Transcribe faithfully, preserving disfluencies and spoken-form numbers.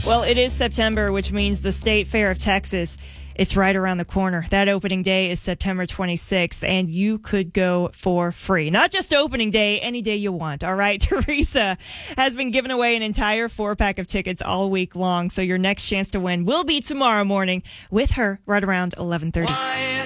Well, it is September, which means the State Fair of Texas. It's right around the corner. That opening day is September twenty-sixth, and you could go for free. Not just opening day, any day you want. All right. Teresa has been giving away an entire four pack of tickets all week long. So your next chance to win will be tomorrow morning with her right around eleven thirty.